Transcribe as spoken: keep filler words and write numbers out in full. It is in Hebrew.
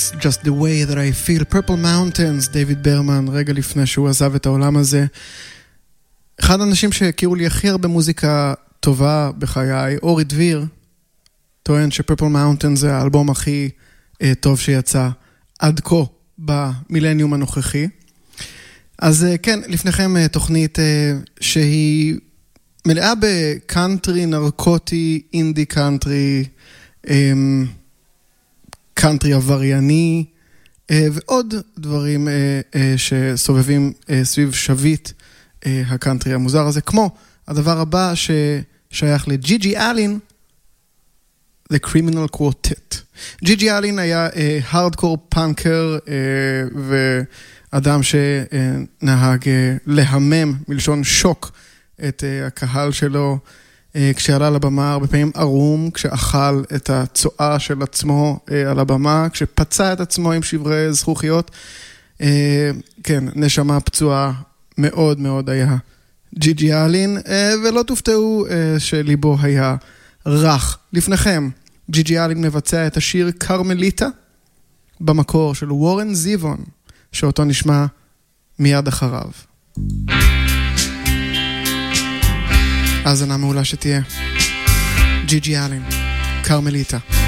Just the way that I feel. Purple Mountains, דיוויד ברמן, רגע לפני שהוא עזב את העולם הזה. אחד האנשים שהכירו לי הכי הרבה מוזיקה טובה בחיי, אורי דביר, טוען שפרפל מאונטן זה האלבום הכי אה, טוב שיצא עד כה במילניום הנוכחי. אז אה, כן, לפניכם אה, תוכנית אה, שהיא מלאה בקאנטרי, נרקוטי, אינדי קאנטרי, אה, קאנטרי עברייני, אה, ועוד דברים אה, אה, שסובבים אה, סביב שביט אה, הקאנטרי המוזר הזה, כמו הדבר הבא ששייך לג'י ג'י אלין, The Criminal Quartet. ג'י ג'י אלין היה הארדקור פאנקר ואדם שנהג להמם מלשון שוק את הקהל שלו כשעלה לבמה, הרבה פעמים ערום, כשאכל את הצועה של עצמו על הבמה, כשפצע את עצמו עם שברי זכוכיות. כן, נשמה פצועה מאוד מאוד היה ג'י ג'י אלין, ולא תופתעו שליבו היה רך. לפניכם, ג'י ג'י אלין מבצע את השיר קרמליטה, במקור של וורן זיוון, שאותו נשמע מיד אחריו. האזנה מעולה שתהיה. ג'י ג'י אלין, קרמליטה.